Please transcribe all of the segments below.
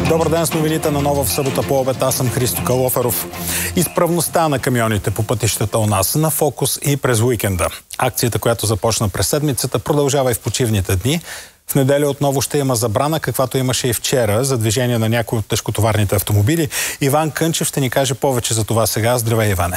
Добър ден с новините на Нова в събота по обед. Аз съм Христо Калоферов. Изправността на камионите по пътищата у нас на фокус и през уикенда. Акцията, която започна през седмицата, продължава и в почивните дни. В неделя отново ще има забрана, каквато имаше и вчера, за движение на някои от тежкотоварните автомобили. Иван Кънчев ще ни каже повече за това сега. Здравей, Иване!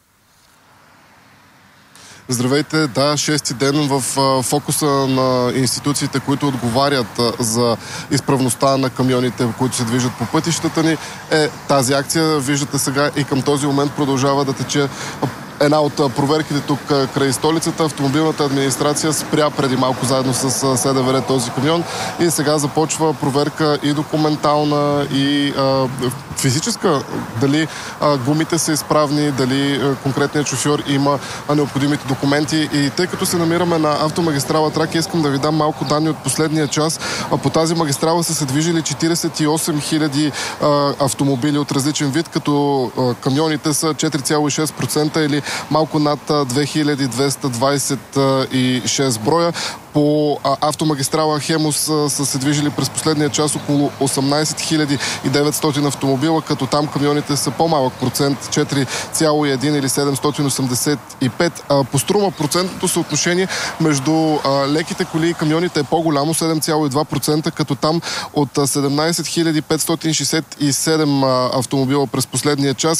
Здравейте! Да, шести ден в фокуса на институциите, които отговарят за изправността на камионите, които се движат по пътищата ни, е тази акция. Виждате сега и към този момент продължава да тече една от проверките тук край столицата. Автомобилната администрация спря преди малко заедно с СДВР този камион и сега започва проверка и документална, и физическа. Дали гумите са изправни, дали конкретният шофьор има необходимите документи. И тъй като се намираме на автомагистрала Тракия, искам да ви дам малко данни от последния час. По тази магистрала са се движили 48 000 автомобили от различен вид, като камионите са 4,6% или малко над 2226 броя. По автомагистрала Хемус са се движили през последния час около 18 900 автомобила, като там камионите са по-малък процент, 4,1 или 785. По Струма процентното съотношение между леките коли и камионите е по-голямо, 7,2%, като там от 17 567 автомобила през последния час,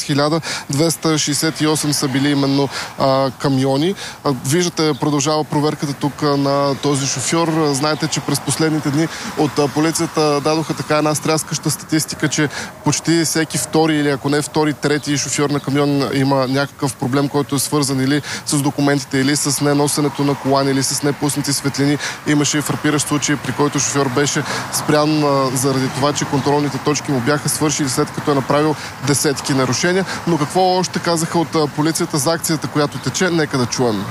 1268 са били именно камиони. Виждате, продължава проверката тук на този шофьор. Знаете, че през последните дни от полицията дадоха така една стряскаща статистика, че почти всеки втори или ако не втори, трети шофьор на камион има някакъв проблем, който е свързан или с документите, или с неносенето на колани, или с непуснати светлини. Имаше и фрапиращ случай, при който шофьор беше спрян заради това, че контролните точки му бяха свършили след като е направил десетки нарушения. Но какво още казаха от полицията за акцията, която тече? Нека да чуем.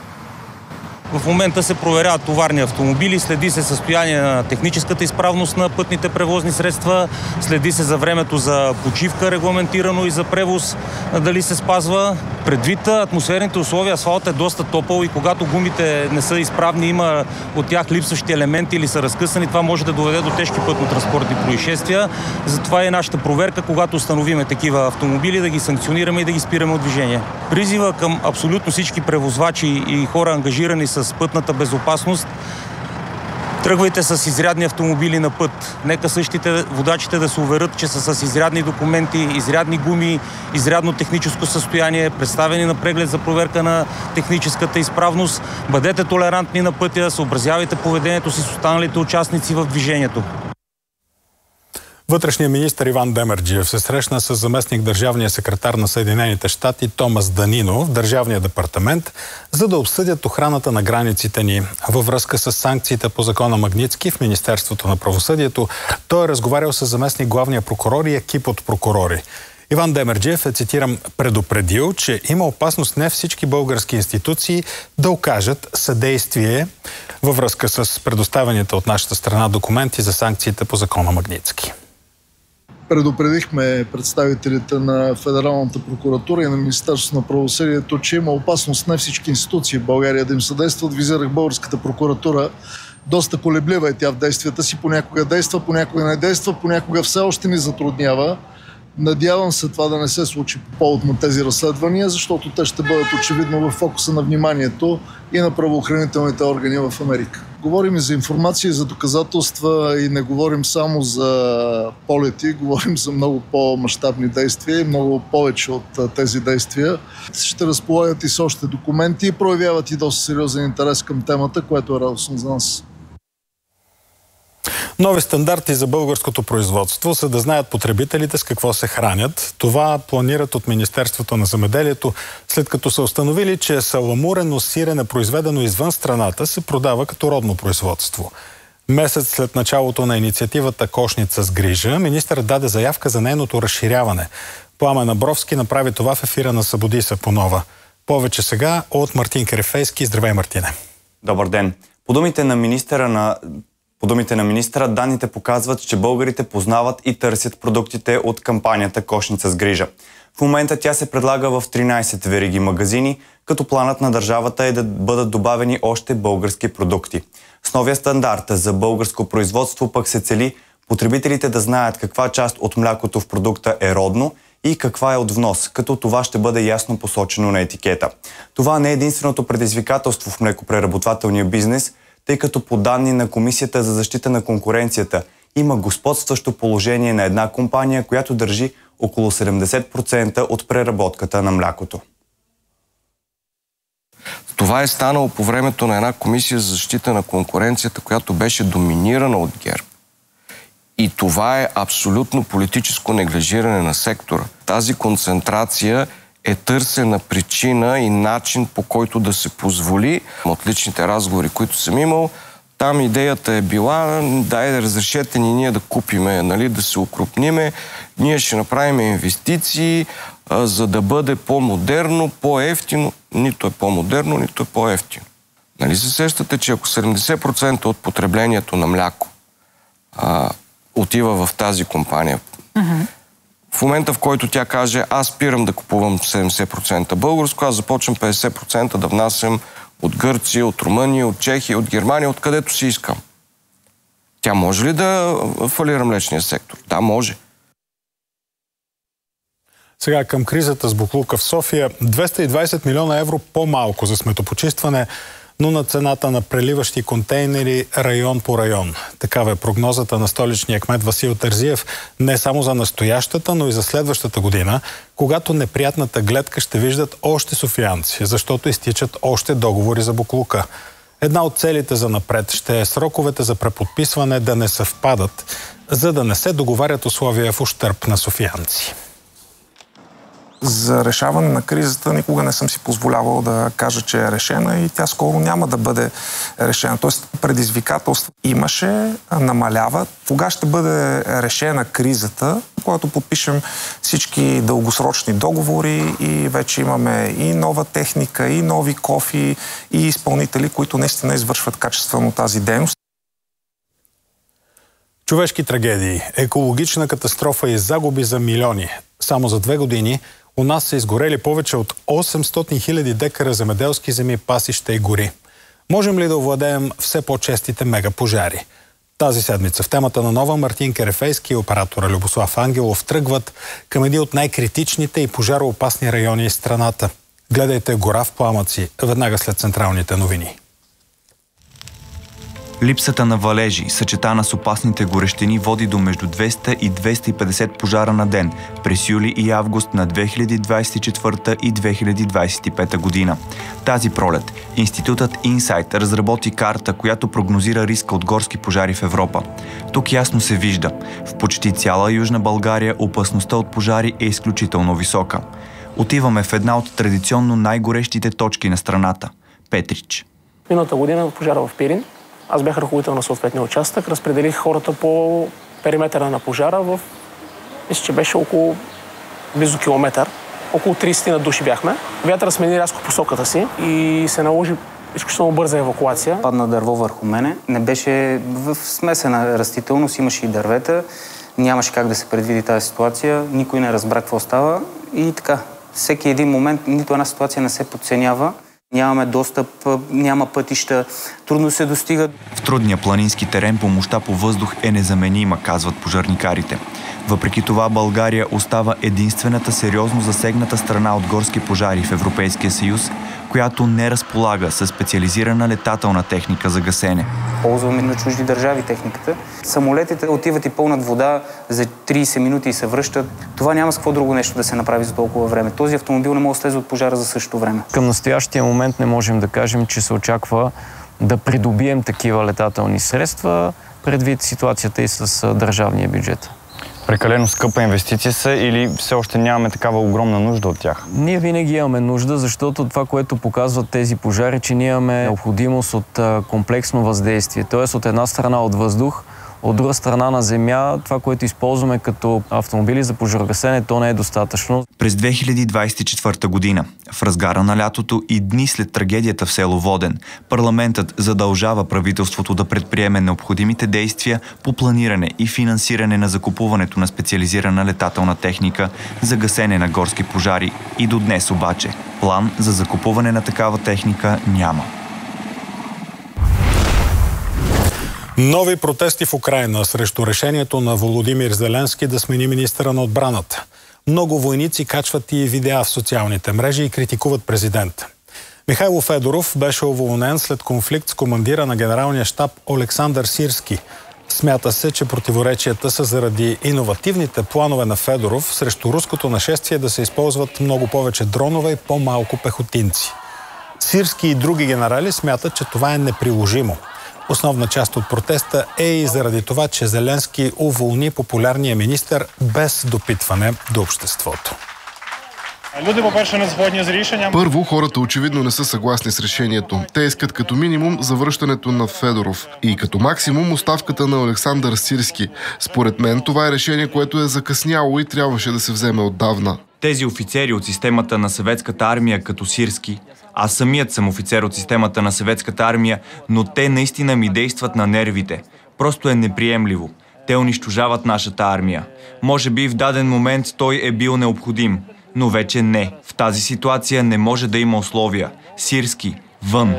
В момента се проверяват товарни автомобили, следи се състояние на техническата изправност на пътните превозни средства, следи се за времето за почивка, регламентирано и за превоз, дали се спазва. Предвид атмосферните условия, асфалт е доста топъл и когато гумите не са изправни, има от тях липсващи елементи или са разкъсани, това може да доведе до тежки пътно-транспортни происшествия. Затова е нашата проверка, когато установиме такива автомобили, да ги санкционираме и да ги спираме от движение. Призива към абсолютно всички превозвачи и хора, ангажирани с пътната безопасност: тръгвайте с изрядни автомобили на път. Нека същите водачите да се уверят, че са с изрядни документи, изрядни гуми, изрядно техническо състояние, представени на преглед за проверка на техническата изправност. Бъдете толерантни на пътя, съобразявайте поведението си с останалите участници в движението. Вътрешният министър Иван Демерджиев се срещна с заместник държавния секретар на Съединените щати Томас Данино в Държавния департамент, за да обсъдят охраната на границите ни. Във връзка с санкциите по закона Магнитски в Министерството на правосъдието, той е разговарял с заместник главния прокурор и екип от прокурори. Иван Демерджиев е, цитирам, предупредил, че има опасност не всички български институции да окажат съдействие във връзка с предоставените от нашата страна документи за санкциите по закона Магнитски. Предупредихме представителите на Федералната прокуратура и на Министерството на правосъдието, че има опасност не всички институции в България да им съдействат. Визирах българската прокуратура. Доста колеблива е тя в действията си. Понякога действа, понякога не действа, понякога все още ни затруднява. Надявам се това да не се случи по повод на тези разследвания, защото те ще бъдат очевидно в фокуса на вниманието и на правоохранителните органи в Америка. Говорим и за информация, и за доказателства, и не говорим само за полети, говорим за много по-мащабни действия и много повече от тези действия. Ще разполагат и с още документи и проявяват и доста сериозен интерес към темата, което е радостно за нас. Нови стандарти за българското производство са да знаят потребителите с какво се хранят. Това планират от Министерството на земеделието, след като са установили, че саламурено сирене, произведено извън страната, се продава като родно производство. Месец след началото на инициативата "Кошница с грижа", министърът даде заявка за нейното разширяване. Пламен Абровски направи това в ефира на "Събуди се по нова". Повече сега от Мартин Карифейски. Здравей, Мартине! Добър ден! По думите на министъра, данните показват, че българите познават и търсят продуктите от кампанията "Кошница с грижа". В момента тя се предлага в 13 вериги магазини, като планът на държавата е да бъдат добавени още български продукти. С новия стандарт за българско производство пък се цели Потребителите да знаят каква част от млякото в продукта е родно и каква е от внос, като това ще бъде ясно посочено на етикета. Това не е единственото предизвикателство в млекопреработвателния бизнес, тъй като по данни на Комисията за защита на конкуренцията има господстващо положение на една компания, която държи около 70% от преработката на млякото. Това е станало по времето на една комисия за защита на конкуренцията, която беше доминирана от ГЕРБ. И това е абсолютно политическо неглижиране на сектора. Тази концентрация е търсена причина и начин, по който да се позволи от личните разговори, които съм имал. Там идеята е била, дай разрешете ни ние да купиме, нали, да се укрупниме, ние ще направим инвестиции, за да бъде по-модерно, по-евтино. Нито е по-модерно, нито е по-евтино. Нали се сещате, че ако 70% от потреблението на мляко отива в тази компания, в момента, в който тя каже, аз спирам да купувам 70% българско, аз започвам 50% да внасям от Гърция, от Румъния, от Чехия, от Германия, откъдето си искам. Тя може ли да фалира млечния сектор? Да, може. Сега към кризата с боклука в София. 220 милиона евро по-малко за сметопочистване, но на цената на преливащи контейнери район по район. Такава е прогнозата на столичния кмет Васил Терзиев не само за настоящата, но и за следващата година, когато неприятната гледка ще виждат още софиянци, защото изтичат още договори за боклука. Една от целите за напред ще е сроковете за преподписване да не съвпадат, за да не се договарят условия в ущърб на софиянци. За решаване на кризата никога не съм си позволявал да кажа, че е решена и тя скоро няма да бъде решена. Тоест предизвикателства имаше, намаляват. Кога ще бъде решена кризата, когато подпишем всички дългосрочни договори и вече имаме и нова техника, и нови кофи, и изпълнители, които наистина извършват качествено тази дейност. Човешки трагедии, екологична катастрофа и загуби за милиони. Само за 2 години у нас са изгорели повече от 800 000 декара земеделски земи, пасища и гори. Можем ли да овладеем все по-честите мегапожари? Тази седмица в темата на нова Мартин Керефейски и оператора Любослав Ангелов тръгват към един от най-критичните и пожароопасни райони в страната. Гледайте гора в пламъци веднага след централните новини. Липсата на валежи, съчетана с опасните горещини, води до между 200 и 250 пожара на ден през юли и август на 2024 и 2025 година. Тази пролет Институтът Инсайт разработи карта, която прогнозира риска от горски пожари в Европа. Тук ясно се вижда, в почти цяла Южна България опасността от пожари е изключително висока. Отиваме в една от традиционно най-горещите точки на страната – Петрич. Миналата година пожара в Пирин. Аз бях ръководител на съответния участък, разпределих хората по периметъра на пожара мисля, че беше около близо километър. Около 30 на души бяхме. Вятъра смени рязко посоката си и се наложи изключително бърза евакуация. Падна дърво върху мене. Не беше в смесена растителност, имаше и дървета. Нямаше как да се предвиди тази ситуация. Никой не разбра какво става. И така, всеки един момент, нито една ситуация не се подценява. Нямаме достъп, няма пътища, трудно се достига. В трудния планински терен помощта по въздух е незаменима, казват пожарникарите. Въпреки това България остава единствената сериозно засегната страна от горски пожари в Европейския съюз, която не разполага със специализирана летателна техника за гасене. Ползваме на чужди държави техниката. Самолетите отиват и пълнат вода за 30 минути и се връщат. Това няма с какво друго нещо да се направи за толкова време. Този автомобил не може да слезе от пожара за същото време. Към настоящия момент не можем да кажем, че се очаква да придобием такива летателни средства, предвид ситуацията и с държавния бюджет. Прекалено скъпа инвестиция са или все още нямаме такава огромна нужда от тях? Ние винаги имаме нужда, защото това, което показват тези пожари, че ние имаме необходимост от комплексно въздействие. Т.е. от една страна от въздух, от друга страна на земя, това, което използваме като автомобили за пожарогасене, то не е достатъчно. През 2024 година, в разгара на лятото и дни след трагедията в село Воден, парламентът задължава правителството да предприеме необходимите действия по планиране и финансиране на закупуването на специализирана летателна техника за гасене на горски пожари. И до днес обаче план за закупуване на такава техника няма. Нови протести в Украйна срещу решението на Володимир Зеленски да смени министъра на отбраната. Много войници качват и видеа в социалните мрежи и критикуват президента. Михайло Федоров беше уволнен след конфликт с командира на генералния щаб Олександър Сирски. Смята се, че противоречията са заради иновативните планове на Федоров срещу руското нашествие да се използват много повече дронове и по-малко пехотинци. Сирски и други генерали смятат, че това е неприложимо. Основна част от протеста е и заради това, че Зеленски уволни популярния министър без допитване до обществото. Първо, хората очевидно не са съгласни с решението. Те искат като минимум завръщането на Федоров и като максимум оставката на Олександър Сирски. Според мен това е решение, което е закъсняло и трябваше да се вземе отдавна. Тези офицери от системата на съветската армия като Сирски, аз самият съм офицер от системата на съветската армия, но те наистина ми действат на нервите. Просто е неприемливо. Те унищожават нашата армия. Може би в даден момент той е бил необходим, но вече не. В тази ситуация не може да има условия. Сирски, вън!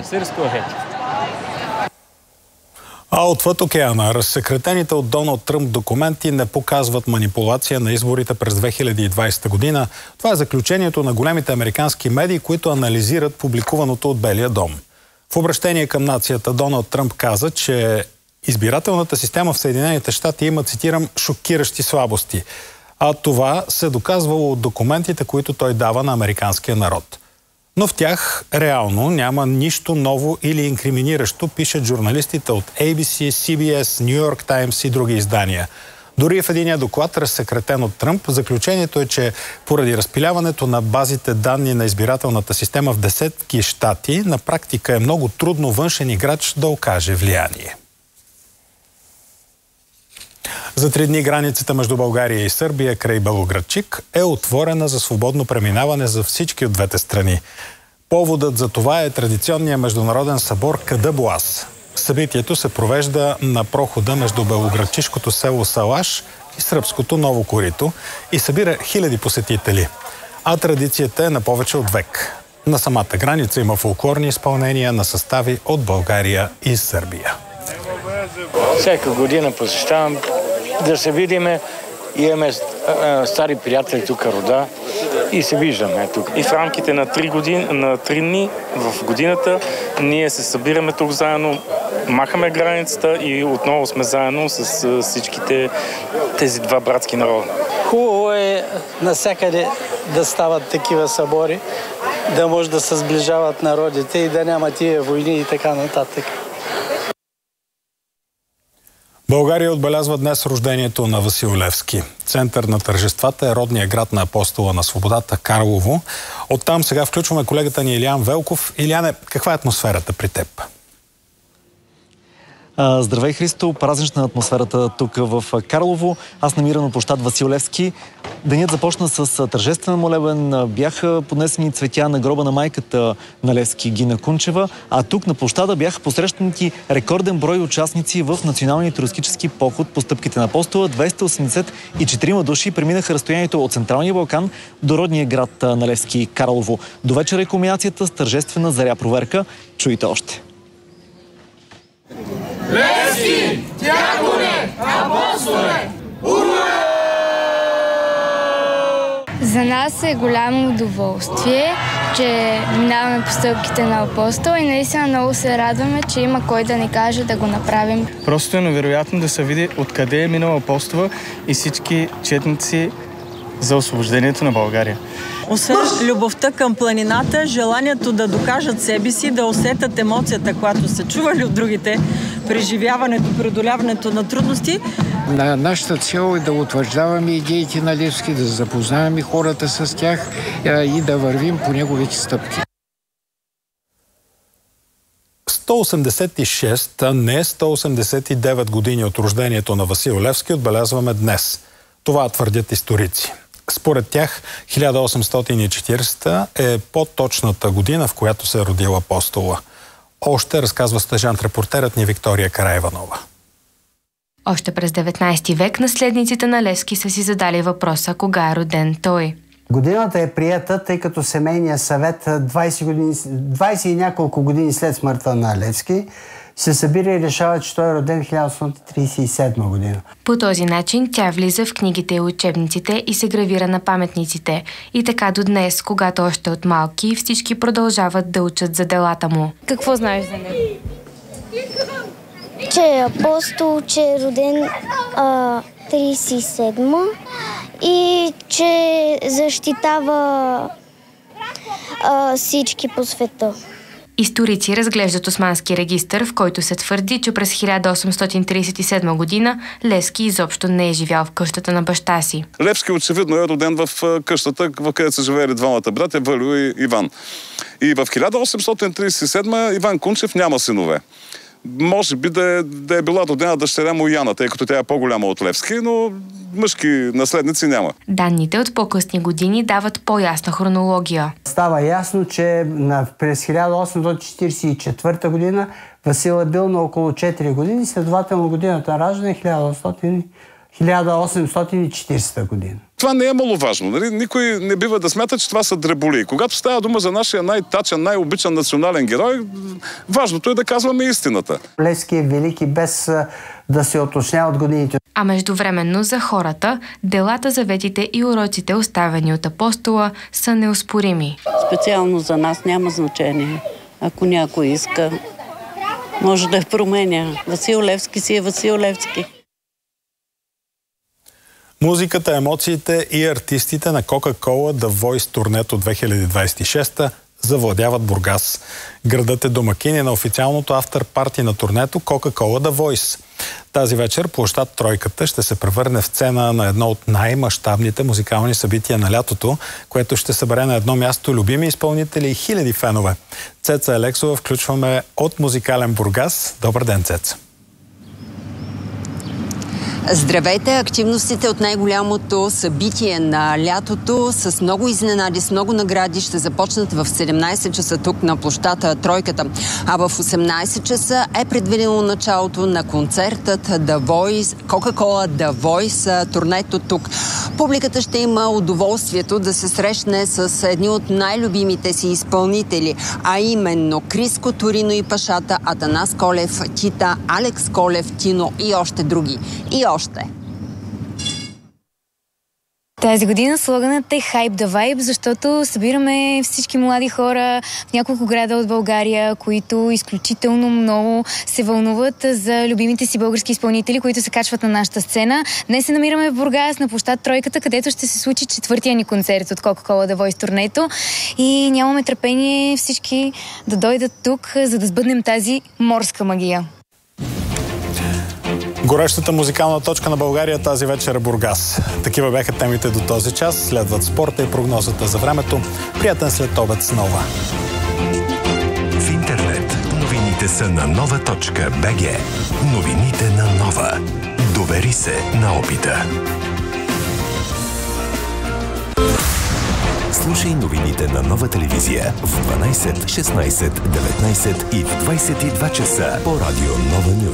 А отвъд океана, разсекретените от Доналд Тръмп документи не показват манипулация на изборите през 2020 година. Това е заключението на големите американски медии, които анализират публикуваното от Белия дом. В обращение към нацията Доналд Тръмп каза, че избирателната система в Съединените щати има, цитирам, шокиращи слабости. А това се доказвало от документите, които той дава на американския народ. Но в тях реално няма нищо ново или инкриминиращо, пишат журналистите от ABC, CBS, New York Times и други издания. Дори в единия доклад, разсекретен от Тръмп, заключението е, че поради разпиляването на базите данни на избирателната система в десетки щати, на практика е много трудно външен играч да окаже влияние. За 3 дни границата между България и Сърбия край Белоградчик е отворена за свободно преминаване за всички от двете страни. Поводът за това е традиционният международен събор Кадъбоаз. Събитието се провежда на прохода между белоградчишкото село Салаш и сръбското Ново Корито и събира хиляди посетители. А традицията е на повече от век. На самата граница има фолклорни изпълнения на състави от България и Сърбия. Всяка година посещавам да се видиме. Имаме стари приятели тук рода и се виждаме тук. И в рамките на 3 дни в годината ние се събираме тук заедно, махаме границата и отново сме заедно с всичките тези два братски народа. Хубаво е навсякъде да стават такива събори, да може да се сближават народите и да няма тия войни и така нататък. България отбелязва днес рождението на Васил Левски. Център на тържествата е родния град на апостола на свободата Карлово. Оттам сега включваме колегата ни Илиян Велков. Илияне, каква е атмосферата при теб? Здравей, Христо! Празнична атмосферата тук в Карлово. Аз намирам на площад Васил Левски. Денят започна с тържествен молебен. Бяха поднесени цветя на гроба на майката на Левски, Гина Кунчева. А тук на площада бяха посрещнати рекорден брой участници в националния туристически поход по стъпките на апостола. 284 души преминаха разстоянието от Централния Балкан до родния град на Левски, Карлово. До вечера е кулминацията с тържествена заря проверка. Чуйте още. Левски, дяконе, апостоле, ура! За нас е голямо удоволствие, че минаваме по стъпките на апостола и наистина много се радваме, че има кой да ни каже да го направим. Просто е невероятно да се види откъде е минал апостола и всички четници за освобождението на България. Освен любовта към планината, желанието да докажат себе си, да усетят емоцията, която са чували от другите, преживяването, преодоляването на трудности. Нашата цел е да утвърждаваме идеите на Левски, да запознаваме хората с тях и да вървим по неговите стъпки. 186, а не 189 години от рождението на Васил Левски отбелязваме днес. Това твърдят историци. Според тях 1840 е по-точната година, в която се е родил апостола. Още разказва стажант-репортерът ни Виктория Караиванова. Още през 19 век наследниците на Левски са си задали въпроса кога е роден той. Годината е приета, тъй като семейният съвет 20 и няколко години след смъртта на Левски се събира и решава, че той е роден 1837 година. По този начин тя влиза в книгите и учебниците и се гравира на паметниците. И така до днес, когато още от малки, всички продължават да учат за делата му. Какво знаеш за него? Че е апостол, че е роден 37 и че защитава всички по света. Историци разглеждат османски регистър, в който се твърди, че през 1837 година Левски изобщо не е живял в къщата на баща си. Левски очевидно е роден в къщата, в където са живеели двамата братя, Валю и Иван. И в 1837 Иван Кунчев няма синове. Може би да е била родена дъщеря му Яна, тъй като тя е по-голяма от Левски, но мъжки наследници няма. Данните от по-късни години дават по-ясна хронология. Става ясно, че през 1844 година Васил е бил на около 4 години, следователно годината на раждане е 1840 година. Това не е маловажно. Нали? Никой не бива да смята, че това са дреболи. Когато става дума за нашия най-тачен, най-обичан национален герой, важното е да казваме истината. Левски е велики без да се уточня от годините. А междувременно за хората, делата, заветите и уроците, оставени от апостола, са неоспорими. Специално за нас няма значение. Ако някой иска, може да я променя. Васил Левски си е Васил Левски. Музиката, емоциите и артистите на Coca-Cola The Voice турнето 2026 завладяват Бургас. Градът е домакин на официалното афтер-парти на турнето Coca-Cola The Voice. Тази вечер площад Тройката ще се превърне в сцена на едно от най-мащабните музикални събития на лятото, което ще събере на едно място любими изпълнители и хиляди фенове. Цеца Елексова включваме от музикален Бургас. Добър ден, Цеца! Здравейте! Активностите от най-голямото събитие на лятото с много изненади, с много награди ще започнат в 17 часа тук на площада Тройката. А в 18 часа е предвидено началото на концертът The Voice, Coca-Cola The Voice, турнето тук. Публиката ще има удоволствието да се срещне с едни от най-любимите си изпълнители, а именно Криско Торино и Пашата, Атанас Колев, Тита, Алекс Колев, Тино и още други. И още. Тази година слоганът е Hype the Vibe, защото събираме всички млади хора в няколко града от България, които изключително много се вълнуват за любимите си български изпълнители, които се качват на нашата сцена. Днес се намираме в Бургас на площад Тройката, където ще се случи четвъртия ни концерт от Coca-Cola The Voice турнето и нямаме търпение всички да дойдат тук, за да сбъднем тази морска магия. Горещата музикална точка на България тази вечер е Бургас. Такива бяха темите до този час. Следват спорта и прогнозата за времето. Приятен след обед с Нова. В интернет новините са на nova.bg. Новините на Нова. Довери се на опита. Слушай новините на Нова телевизия в 12, 16, 19 и в 22 часа по радио Нова Нюз.